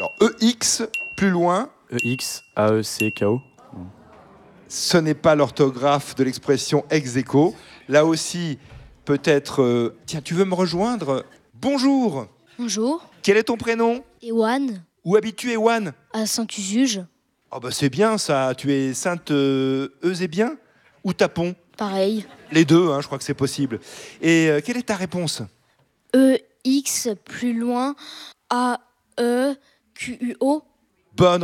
Alors, EX, plus loin, EX-AECKO. ce n'est pas l'orthographe de l'expression ex aequo. Là aussi, peut-être... Tiens, tu veux me rejoindre? Bonjour. Bonjour, Quel est ton prénom? Ewan, Où habites-tu, Ewan? à Saint-Usuge. Oh bah c'est bien ça, tu es Sainte Eusébien ou Tapon? Pareil. Les deux, hein, je crois que c'est possible. Et quelle est ta réponse? EX, plus loin, AEQUO. Bonne